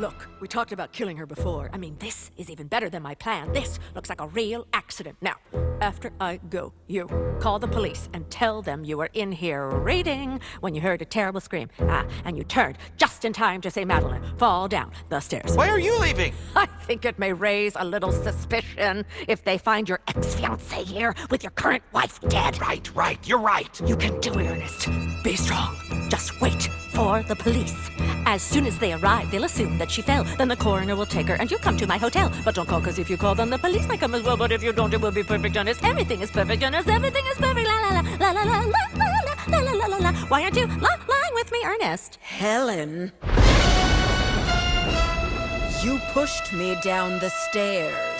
Look, we talked about killing her before. I mean, this is even better than my plan. This looks like a real accident. Now, after I go, you call the police and tell them you were in here reading when you heard a terrible scream. And you turned just in time to see Madeline fall down the stairs. Why are you leaving? I think it may raise a little suspicion if they find your ex-fiancé here with your current wife dead. Right, you're right. You can do it, Ernest. Be strong. Just wait for the police. As soon as they arrive, they'll assume that she fell. Then the coroner will take her and you'll come to my hotel. But don't call, because if you call, then the police might come as well. But if you don't, it will be perfect, Ernest. Everything is perfect, Ernest. Everything is perfect. La la la la la la la la la la la la. Why aren't you lying with me, Ernest? Helen, you pushed me down the stairs.